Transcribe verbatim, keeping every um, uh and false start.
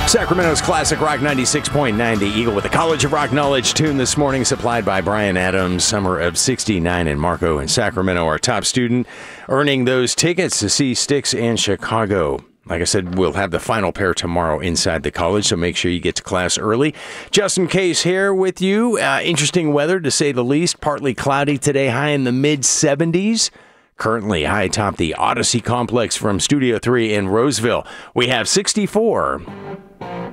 Sacramento's Classic Rock ninety-six point nine, The Eagle, with the College of Rock Knowledge tune this morning, supplied by Brian Adams, summer of sixty-nine, and Marco in Sacramento, our top student, earning those tickets to see Styx and Chicago. Like I said, we'll have the final pair tomorrow inside the college, so make sure you get to class early. Justin Case here with you. Uh, interesting weather, to say the least. Partly cloudy today, high in the mid seventies. Currently high atop the Odyssey Complex from Studio three in Roseville. We have sixty-four.